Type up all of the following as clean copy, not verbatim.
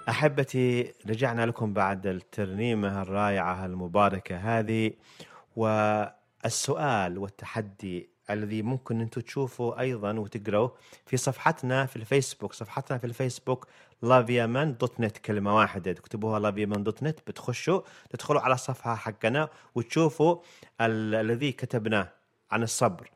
أحبتي، رجعنا لكم بعد الترنيمة الرائعة المباركة هذه. والسؤال والتحدي الذي ممكن أنتم تشوفوا أيضا وتقرأوا في صفحتنا في الفيسبوك. صفحتنا في الفيسبوك laviaman.net، كلمة واحدة تكتبوها laviaman.net، تدخلوا على الصفحة حقنا وتشوفوا الذي كتبناه عن الصبر.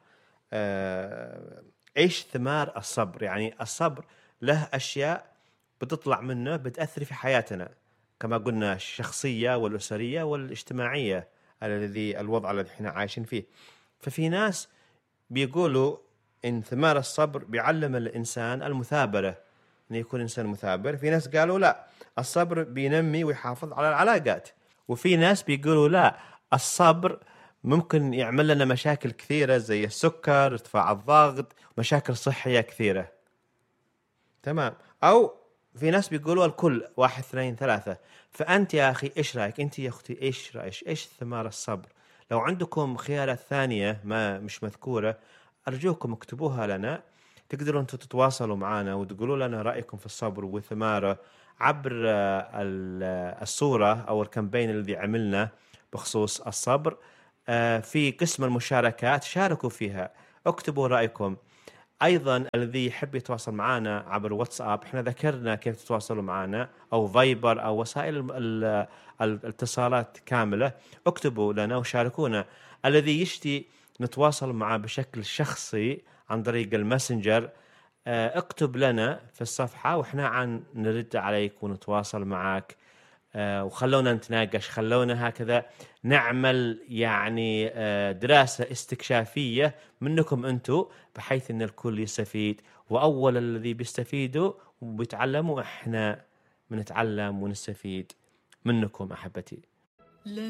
إيش ثمار الصبر؟ يعني الصبر له أشياء بتطلع منه بتأثر في حياتنا، كما قلنا الشخصية والأسرية والاجتماعية، الوضع الذي احنا عايشين فيه. ففي ناس بيقولوا إن ثمار الصبر بيعلم الإنسان المثابرة، إنه يكون إنسان مثابر. في ناس قالوا لا، الصبر بينمي ويحافظ على العلاقات. وفي ناس بيقولوا لا، الصبر ممكن يعمل لنا مشاكل كثيرة زي السكر، ارتفاع الضغط، مشاكل صحية كثيرة. تمام. أو في ناس بيقولوا الكل، 1 2 3. فأنت يا أخي إيش رأيك؟ أنت يا أختي إيش رأيك؟ إيش ثمار الصبر؟ لو عندكم خيارات ثانية ما مش مذكورة، أرجوكم اكتبوها لنا. تقدروا أنتوا تتواصلوا معنا وتقولوا لنا رأيكم في الصبر وثماره عبر الصورة أو الكامبين الذي عملنا بخصوص الصبر. في قسم المشاركات شاركوا فيها، اكتبوا رأيكم. أيضا الذي يحب يتواصل معنا عبر واتساب، احنا ذكرنا كيف تتواصلوا معنا، أو فايبر، أو وسائل الاتصالات كاملة. اكتبوا لنا وشاركونا. الذي يشتي نتواصل معه بشكل شخصي عن طريق الماسنجر، اكتب لنا في الصفحة وإحنا عن نرد عليك ونتواصل معك. وخلونا نتناقش، خلونا هكذا نعمل يعني دراسة استكشافية منكم أنتم، بحيث أن الكل يستفيد. وأول الذي بيستفيدوا وبيتعلموا إحنا بنتعلم ونستفيد منكم أحبتي.